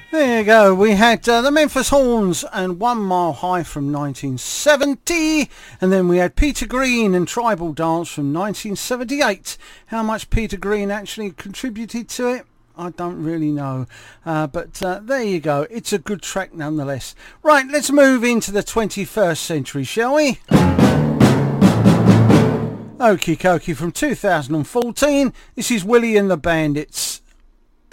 There you go. We had the Memphis Horns and 1 Mile High from 1970. And then we had Peter Green and Tribal Dance from 1978. How much Peter Green actually contributed to it, I don't really know. But there you go. It's a good track nonetheless. Right, let's move into the 21st century, shall we? Okie dokie, from 2014. This is Willie and the Bandits.